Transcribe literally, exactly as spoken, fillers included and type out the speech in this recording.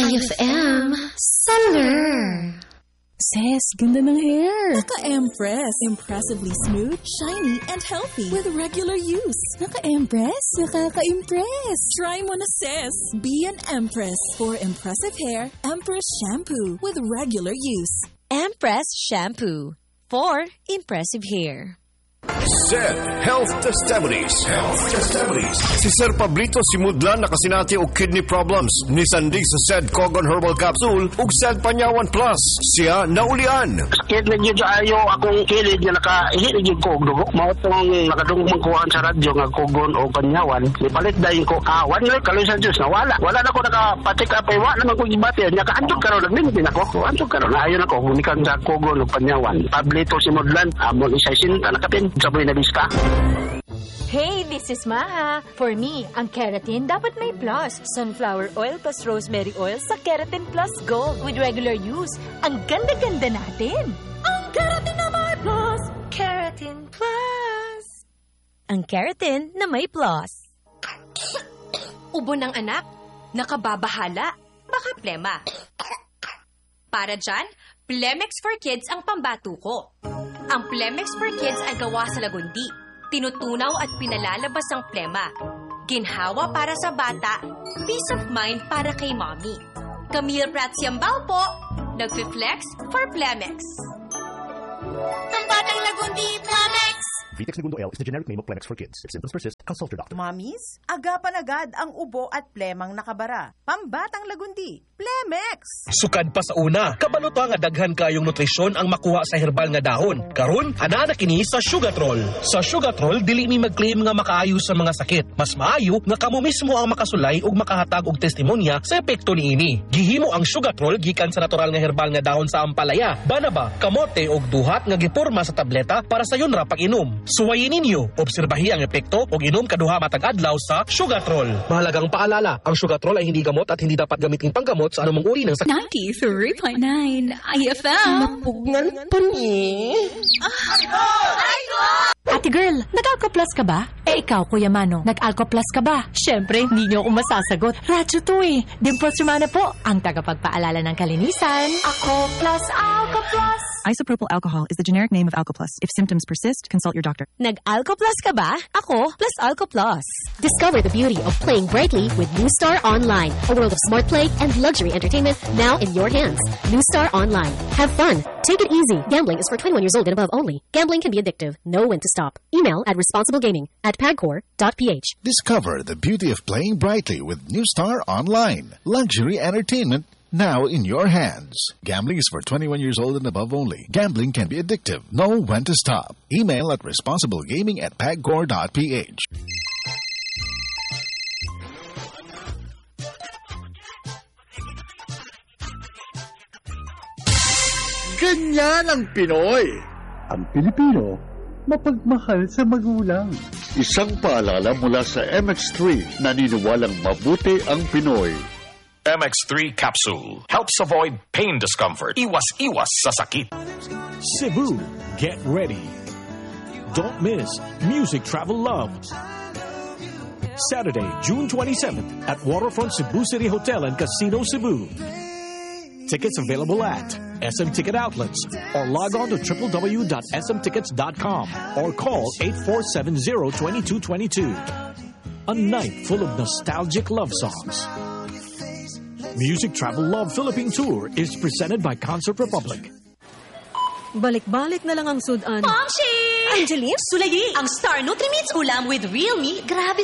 I F M Summer. Sis, ganda ng hair. Naka-Empress. Impressively smooth, shiny, and healthy with regular use. Naka-Empress? Nakaka-impress. Try mo na, sis. Be an Empress. For impressive hair, Empress Shampoo with regular use. Empress Shampoo for impressive hair. S E D Health Testimonies. Health Testimonies. Si Sir Pablito Simudlan nakasinati og kidney problems. Nisandig sa S E D Cogon Herbal Capsule ug S E D Panyawan Plus. Siya naulian. Sakit na gyud ayo akong kilid nga nakaili na gyud ko og dugo. Mao tong nakadungog kuan sa radyo nga Cogon o Panyawan. Ipalit dayon ko awan na kalusan Dios na wala. Wala na ko nakapatik up ay wala naman ko gibati. Nya kaandog karon nagmintin ako. Andog karon ayo na ko gumikan sa Cogon o Panyawan. Pablito Simudlan amon isa sinta nakapin. Saboy na biska. Hey, this is Maha. For me, ang keratin dapat may plus. Sunflower oil plus rosemary oil sa Keratin Plus Gold with regular use. Ang ganda-ganda natin. Ang keratin na may plus. Keratin Plus. Ang keratin na may plus. Ubo ng anak, nakababahala, baka plema. Para dyan, Plemex for Kids ang pambatuko. Ang Plemex for Kids ay gawa sa lagundi. Tinutunaw at pinalalabas ang plema. Ginhawa para sa bata, peace of mind para kay mommy. Camille Prats Yambao po, nagfi-flex for Plemex. Pambatang lagundi, Plemex! Vitex Segundo L is the generic name of Plemex for kids. If symptoms persist, consult your doctor. Mommies, agapan agad ang ubo at plemang nakabara. Pambatang lagundi, Plemex! Sukad pa sa una, kabaluto nga daghan kayong nutrisyon ang makuha sa herbal nga dahon. Karon, ana na kini sa Sugatrol. Sa Sugatrol, dili mi mag-claim nga makaayo sa mga sakit. Mas maayo nga kamo mismo ang makasulay ug makahatag og testimonya sa epekto niini. Gihimo ang Sugatrol gikan sa natural nga herbal nga dahon sa ampalaya, banaba, kamote ug duhat nga giporma sa tableta para sa yun ra pag-inom. Suwayin ninyo, obserbahi ang epekto ug inom kaduha matag adlaw sa Sugatrol. Mahalagang paalala, ang Sugatrol ay hindi gamot at hindi dapat gamitin panggamot sa anumang uri ng sakit. ninety-three point nine I F M. Mapugnan pa ni. Ate girl, nag-Alcoplas ka ba? Eh ikaw, Kuya Mano, nag-Alcoplas ka ba? Siyempre, hindi niyo ako masasagot. Radyo to eh. Dimples Romana po, ang tagapagpaalala ng kalinisan. Ako plus Alcoplas. Isopropyl alcohol is the generic name of Alcoplas. If symptoms persist, consult your doctor. Nag-Alcoplas ka ba? Ako plus Alcoplas. Discover the beauty of playing brightly with New Star Online, a world of smart play and luxury entertainment now in your hands. New Star Online. Have fun. Take it easy. Gambling is for twenty-one years old and above only. Gambling can be addictive. Know when to stop. Email at responsiblegaming at pagcor dot p h. Discover the beauty of playing brightly with New Star Online. Luxury entertainment now in your hands. Gambling is for twenty-one years old and above only. Gambling can be addictive. Know when to stop. Email at responsiblegaming at pagcor dot p h. Ganyan ang Pinoy. Ang Pilipino, mapagmahal sa magulang. Isang paalala mula sa M X three, naniniwalang mabuti ang Pinoy. M X three Capsule helps avoid pain discomfort. Iwas-iwas sa sakit. Cebu, get ready. Don't miss Music Travel Love. Saturday, June twenty-seventh at Waterfront Cebu City Hotel and Casino Cebu. Tickets available at S M Ticket Outlets or log on to w w w dot s m tickets dot com or call eight four seven zero, two two two two. A night full of nostalgic love songs. Music Travel Love Philippine Tour is presented by Concert Republic. Balik-balik na lang ang sudan. Momshi! Angeline, Sulayi! Ang Star Nutrimits ulam with real meat. Grabe